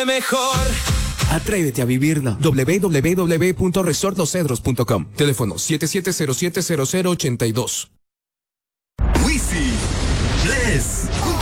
vive mejor. Atrévete a vivirla. www.resortlosedros.com. Teléfono 77070082. Wisi, Les,